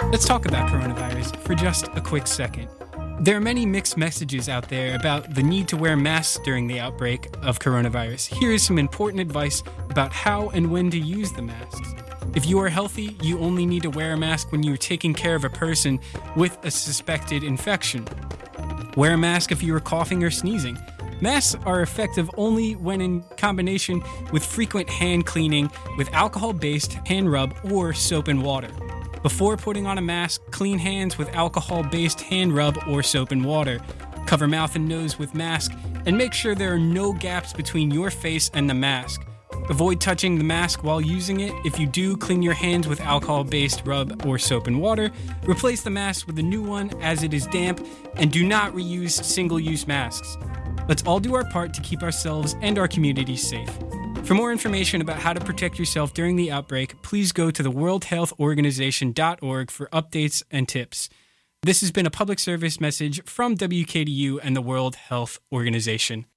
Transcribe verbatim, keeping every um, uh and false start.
Let's talk about coronavirus for just a quick second. There are many mixed messages out there about the need to wear masks during the outbreak of coronavirus. Here is some important advice about how and when to use the masks. If you are healthy, you only need to wear a mask when you are taking care of a person with a suspected infection. Wear a mask if you are coughing or sneezing. Masks are effective only when in combination with frequent hand cleaning with alcohol-based hand rub or soap and water. Before putting on a mask, clean hands with alcohol-based hand rub or soap and water. Cover mouth and nose with mask, and make sure there are no gaps between your face and the mask. Avoid touching the mask while using it. If you do, clean your hands with alcohol-based rub or soap and water. Replace the mask with a new one as it is damp, and do not reuse single-use masks. Let's all do our part to keep ourselves and our communities safe. For more information about how to protect yourself during the outbreak, please go to the world health organization dot org for updates and tips. This has been a public service message from W K D U and the World Health Organization.